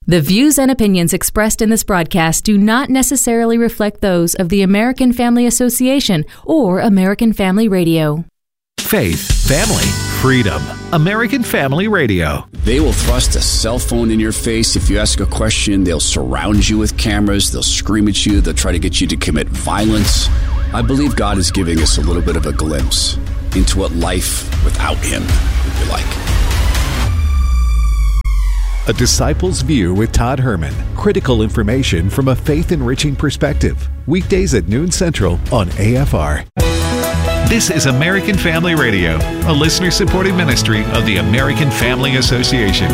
The views and opinions expressed in this broadcast do not necessarily reflect those of the American Family Association or American Family Radio. Faith, family, freedom. American Family Radio. They will thrust a cell phone in your face. If you ask a question, they'll surround you with cameras. They'll scream at you. They'll try to get you to commit violence. I believe God is giving us a little bit of a glimpse into what life without Him would be like. A Disciple's View with Todd Herman. Critical information from a faith-enriching perspective. Weekdays at noon Central on AFR. This is American Family Radio, a listener-supported ministry of the American Family Association.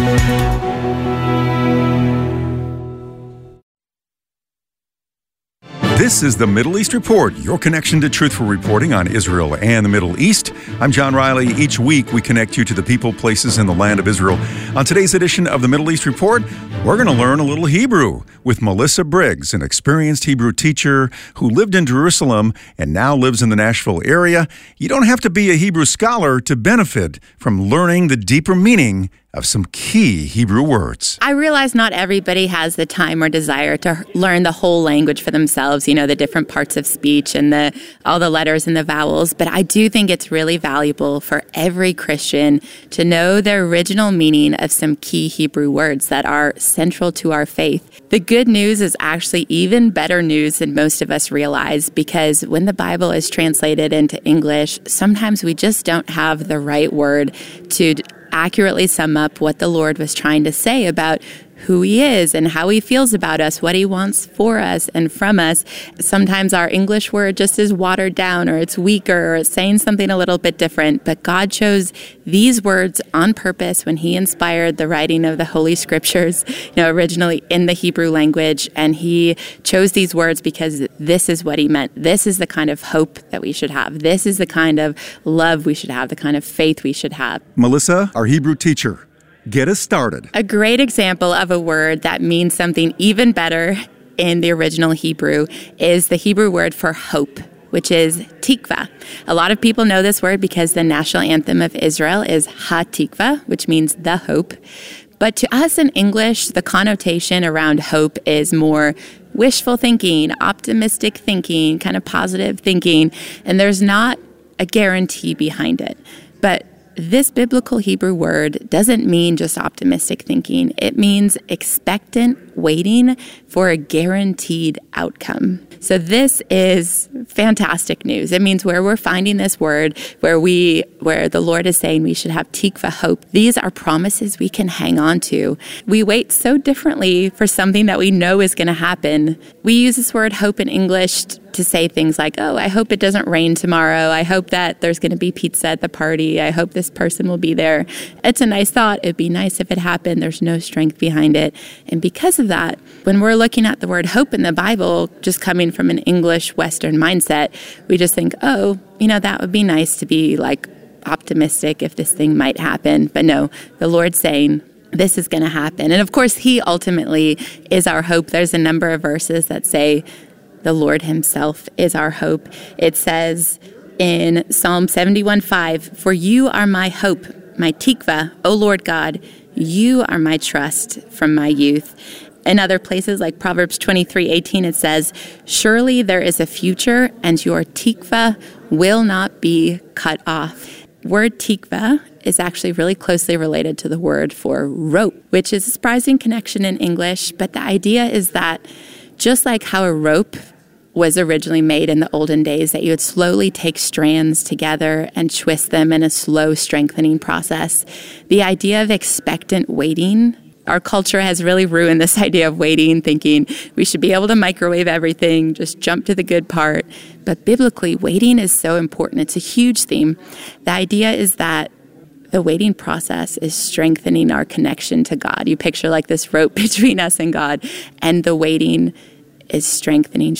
This is the Middle East Report, your connection to truthful reporting on Israel and the Middle East. I'm John Riley. Each week, we connect you to the people, places, and the land of Israel. On today's edition of the Middle East Report, we're going to learn a little Hebrew with Melissa Briggs, an experienced Hebrew teacher who lived in Jerusalem and now lives in the Nashville area. You don't have to be a Hebrew scholar to benefit from learning the deeper meaning of some key Hebrew words. I realize not everybody has the time or desire to learn the whole language for themselves, you know, the different parts of speech and all the letters and the vowels, but I do think it's really valuable for every Christian to know the original meaning of some key Hebrew words that are central to our faith. The good news is actually even better news than most of us realize, because when the Bible is translated into English, sometimes we just don't have the right word to accurately sum up what the Lord was trying to say about who He is and how He feels about us, what He wants for us and from us. Sometimes our English word just is watered down, or it's weaker, or it's saying something a little bit different. But God chose these words on purpose when He inspired the writing of the Holy Scriptures, originally in the Hebrew language. And He chose these words because this is what He meant. This is the kind of hope that we should have. This is the kind of love we should have, the kind of faith we should have. Melissa, our Hebrew teacher, get us started. A great example of a word that means something even better in the original Hebrew is the Hebrew word for hope, which is tikva. A lot of people know this word because the national anthem of Israel is Ha-Tikva, which means the hope. But to us in English, the connotation around hope is more wishful thinking, optimistic thinking, kind of positive thinking, and there's not a guarantee behind it. But this biblical Hebrew word doesn't mean just optimistic thinking. It means expectant waiting for a guaranteed outcome. So this is fantastic news. It means where we're finding this word, where the Lord is saying we should have tikva, hope. These are promises we can hang on to. We wait so differently for something that we know is going to happen. We use this word hope in English to say things like, oh, I hope it doesn't rain tomorrow. I hope that there's going to be pizza at the party. I hope this person will be there. It's a nice thought. It'd be nice if it happened. There's no strength behind it. And because of that, when we're looking at the word hope in the Bible, just coming from an English Western mindset, we just think, oh, that would be nice to be like optimistic if this thing might happen. But no, the Lord's saying, this is going to happen. And of course, He ultimately is our hope. There's a number of verses that say the Lord Himself is our hope. It says in Psalm 71:5, "For you are my hope, my tikva, O Lord God. You are my trust from my youth." In other places like Proverbs 23:18, it says, "Surely there is a future, and your tikva will not be cut off." Word tikva is actually really closely related to the word for rope, which is a surprising connection in English. But the idea is that just like how a rope was originally made in the olden days, that you would slowly take strands together and twist them in a slow strengthening process, the idea of expectant waiting, our culture has really ruined this idea of waiting, thinking we should be able to microwave everything, just jump to the good part. But biblically, waiting is so important. It's a huge theme. The idea is that the waiting process is strengthening our connection to God. You picture like this rope between us and God, and the waiting is strengthening.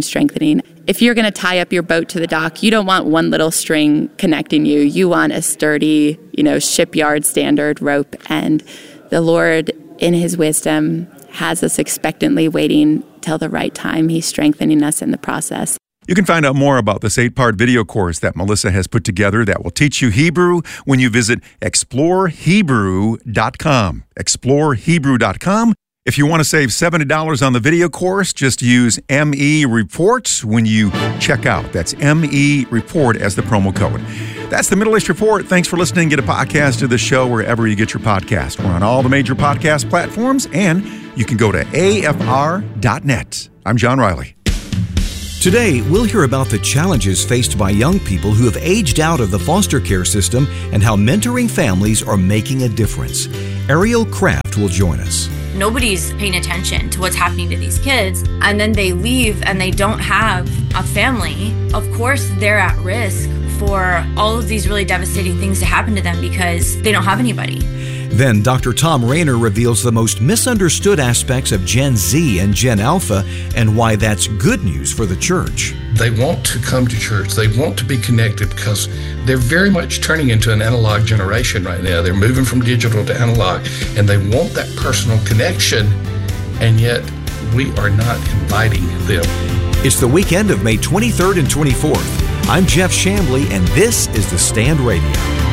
If you're going to tie up your boat to the dock, you don't want one little string connecting you. You want a sturdy, shipyard standard rope. And the Lord, in His wisdom, has us expectantly waiting till the right time. He's strengthening us in the process. You can find out more about this 8-part video course that Melissa has put together that will teach you Hebrew when you visit explorehebrew.com. explorehebrew.com. If you want to save $70 on the video course, just use ME Report when you check out. That's ME Report as the promo code. That's the Middle East Report. Thanks for listening. Get a podcast of the show wherever you get your podcast. We're on all the major podcast platforms, and you can go to afr.net. I'm John Riley. Today, we'll hear about the challenges faced by young people who have aged out of the foster care system and how mentoring families are making a difference. Ariel Kraft will join us. Nobody's paying attention to what's happening to these kids, and then they leave and they don't have a family. Of course, they're at risk for all of these really devastating things to happen to them because they don't have anybody. Then Dr. Tom Rainer reveals the most misunderstood aspects of Gen Z and Gen Alpha and why that's good news for the church. They want to come to church. They want to be connected because they're very much turning into an analog generation right now. They're moving from digital to analog, and they want that personal connection, and yet we are not inviting them. It's the weekend of May 23rd and 24th. I'm Jeff Chambly, and this is The Stand Radio.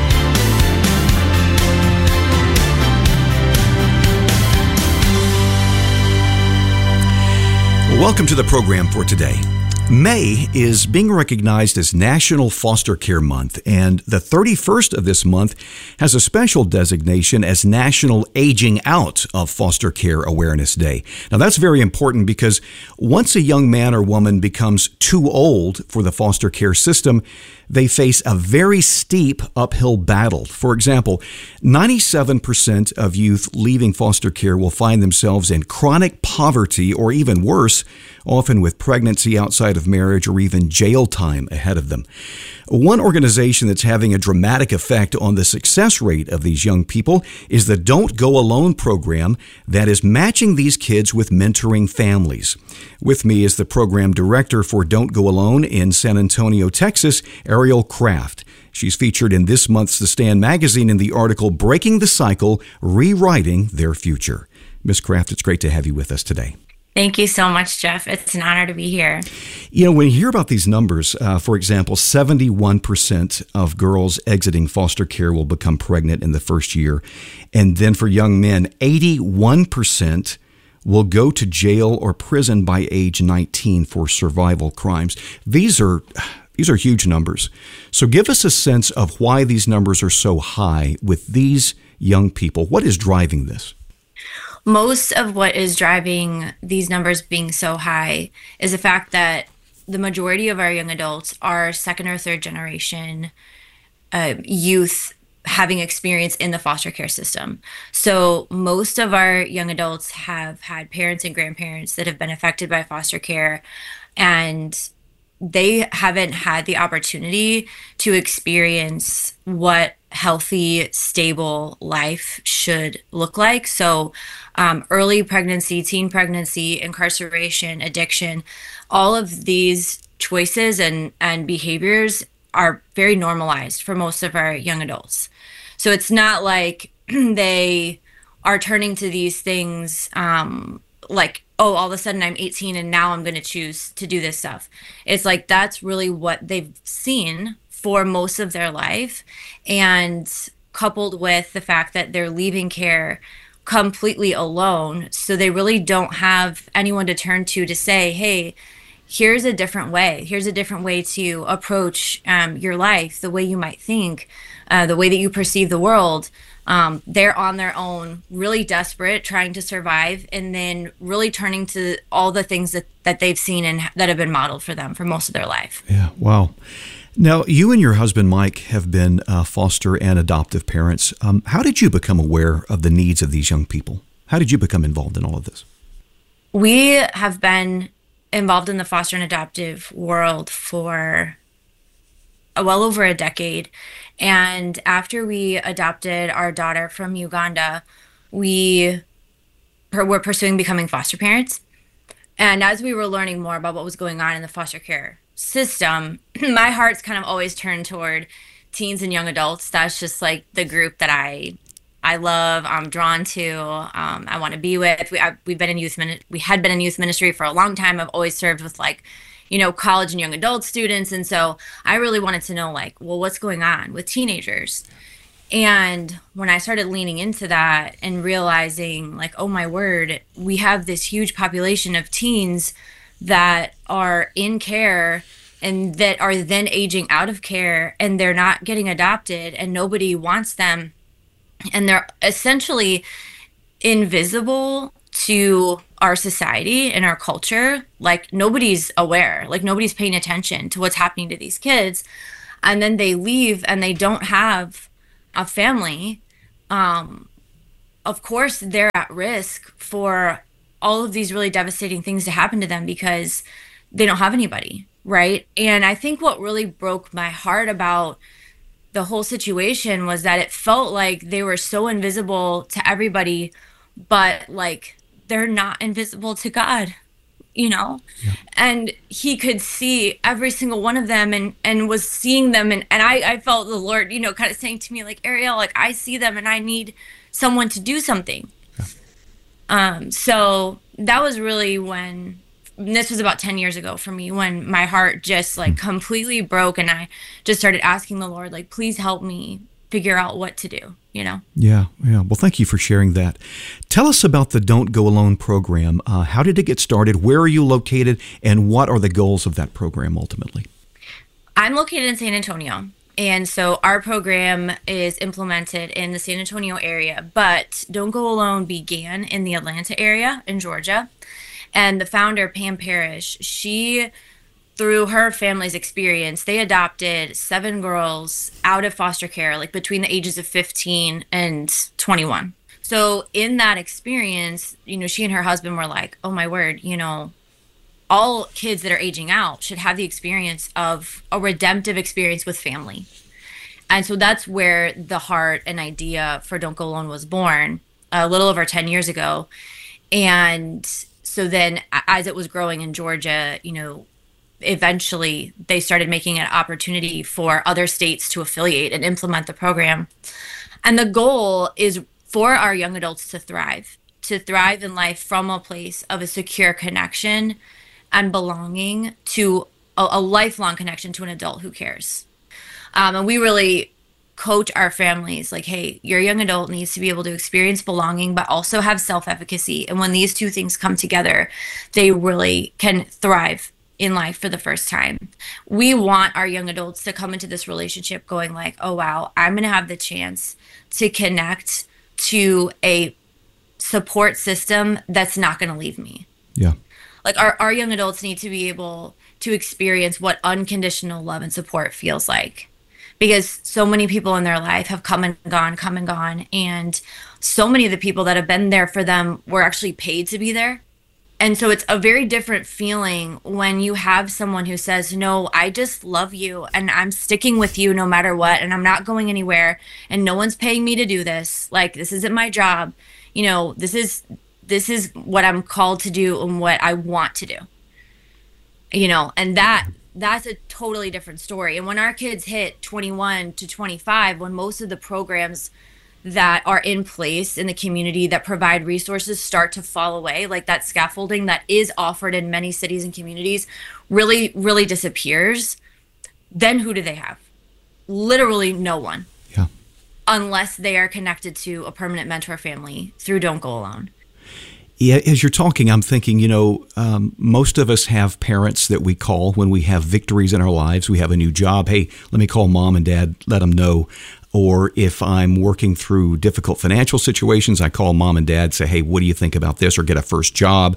Welcome to the program for today. May is being recognized as National Foster Care Month, and the 31st of this month has a special designation as National Aging Out of Foster Care Awareness Day. Now, that's very important because once a young man or woman becomes too old for the foster care system, they face a very steep uphill battle. For example, 97% of youth leaving foster care will find themselves in chronic poverty or even worse, often with pregnancy outside of marriage or even jail time ahead of them. One organization that's having a dramatic effect on the success rate of these young people is the Don't Go Alone program that is matching these kids with mentoring families. With me is the program director for Don't Go Alone in San Antonio, Texas, Ariel Kraft. She's featured in this month's The Stand magazine in the article Breaking the Cycle, Rewriting Their Future. Ms. Kraft, it's great to have you with us today. Thank you so much, Jeff. It's an honor to be here. You know, when you hear about these numbers, for example, 71% of girls exiting foster care will become pregnant in the first year. And then for young men, 81% will go to jail or prison by age 19 for survival crimes. These are huge numbers. So give us a sense of why these numbers are so high with these young people. What is driving this? Most of what is driving these numbers being so high is the fact that the majority of our young adults are second or third generation youth having experience in the foster care system. So most of our young adults have had parents and grandparents that have been affected by foster care, and they haven't had the opportunity to experience what healthy, stable life should look like. So early pregnancy, teen pregnancy, incarceration, addiction, all of these choices and behaviors are very normalized for most of our young adults. So it's not like they are turning to these things like, oh, all of a sudden I'm 18 and now I'm going to choose to do this stuff. It's like that's really what they've seen for most of their life, and coupled with the fact that they're leaving care completely alone, so they really don't have anyone to turn to say, hey, here's a different way. Here's a different way to approach your life, the way you might think, the way that you perceive the world. They're on their own, really desperate, trying to survive, and then really turning to all the things that they've seen and that have been modeled for them for most of their life. Yeah, wow. Now, you and your husband, Mike, have been foster and adoptive parents. How did you become aware of the needs of these young people? How did you become involved in all of this? We have been involved in the foster and adoptive world for well over a decade. And after we adopted our daughter from Uganda, we were pursuing becoming foster parents. And as we were learning more about what was going on in the foster care system, my heart's kind of always turned toward teens and young adults. That's just like the group that I love, I'm drawn to, I want to be with. We had been in youth ministry for a long time. I've always served with college and young adult students. And so I really wanted to know well, what's going on with teenagers? And when I started leaning into that and realizing, like, oh my word, we have this huge population of teens that are in care and that are then aging out of care, and they're not getting adopted and nobody wants them. And they're essentially invisible to our society and our culture. Like, nobody's aware, like nobody's paying attention to what's happening to these kids. And then they leave and they don't have a family. Of course, they're at risk for all of these really devastating things to happen to them because they don't have anybody, right? And I think what really broke my heart about the whole situation was that it felt like they were so invisible to everybody, but like they're not invisible to God, you know? Yeah. And he could see every single one of them and was seeing them. And I felt the Lord, you know, kind of saying to me, like, Ariel, like, I see them and I need someone to do something. Yeah. So that was really when, this was about 10 years ago for me, when my heart just like completely broke, and I just started asking the Lord, like, please help me figure out what to do, you know? Yeah. Well, thank you for sharing that. Tell us about the Don't Go Alone program. How did it get started? Where are you located? And what are the goals of that program ultimately? I'm located in San Antonio. And so our program is implemented in the San Antonio area, but Don't Go Alone began in the Atlanta area in Georgia. And the founder, Pam Parrish, she, through her family's experience, they adopted 7 girls out of foster care, like between the ages of 15 and 21. So in that experience, you know, she and her husband were like, oh my word, you know, all kids that are aging out should have the experience of a redemptive experience with family. And so that's where the heart and idea for Don't Go Alone was born a little over 10 years ago. And so then as it was growing in Georgia, you know, eventually they started making an opportunity for other states to affiliate and implement the program. And the goal is for our young adults to thrive in life from a place of a secure connection and belonging to a lifelong connection to an adult who cares. And we really coach our families like, hey, your young adult needs to be able to experience belonging, but also have self-efficacy. And when these two things come together, they really can thrive in life for the first time. We want our young adults to come into this relationship going like, oh, wow, I'm going to have the chance to connect to a support system that's not going to leave me. Yeah. Like our young adults need to be able to experience what unconditional love and support feels like. Because so many people in their life have come and gone. And so many of the people that have been there for them were actually paid to be there. And so it's a very different feeling when you have someone who says, no, I just love you and I'm sticking with you no matter what. And I'm not going anywhere and no one's paying me to do this. Like, this isn't my job. You know, this is what I'm called to do and what I want to do. You know, and that's a totally different story. And when our kids hit 21 to 25, when most of the programs that are in place in the community that provide resources start to fall away, like that scaffolding that is offered in many cities and communities really, really disappears, then who do they have? Literally no one. Yeah. Unless they are connected to a permanent mentor family through Don't Go Alone. Yeah, as you're talking, I'm thinking, you know, most of us have parents that we call when we have victories in our lives. We have a new job. Hey, let me call mom and dad, let them know. Or if I'm working through difficult financial situations, I call mom and dad, say, hey, what do you think about this? Or get a first job,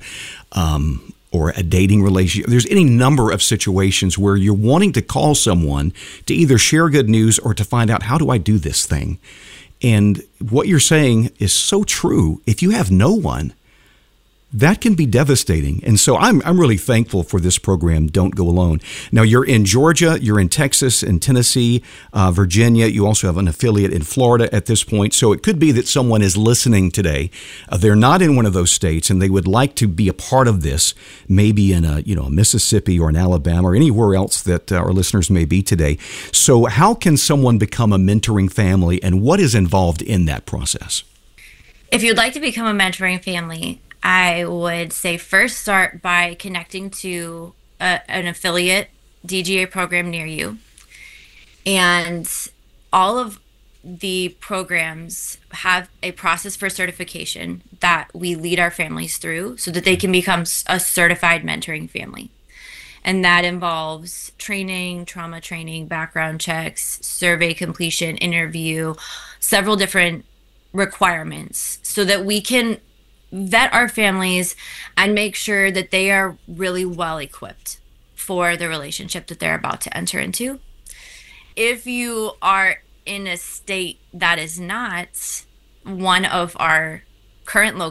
or a dating relationship. There's any number of situations where you're wanting to call someone to either share good news or to find out, how do I do this thing? And what you're saying is so true. If you have no one, that can be devastating. And so I'm really thankful for this program, Don't Go Alone. Now, you're in Georgia, you're in Texas and Tennessee, Virginia. You also have an affiliate in Florida at this point. So it could be that someone is listening today. They're not in one of those states and they would like to be a part of this, maybe in a Mississippi or an Alabama or anywhere else that our listeners may be today. So how can someone become a mentoring family, and what is involved in that process? If you'd like to become a mentoring family, I would say first start by connecting to an affiliate DGA program near you. And all of the programs have a process for certification that we lead our families through so that they can become a certified mentoring family. And that involves training, trauma training, background checks, survey completion, interview, several different requirements so that we can vet our families and make sure that they are really well equipped for the relationship that they're about to enter into. If you are in a state that is not one of our current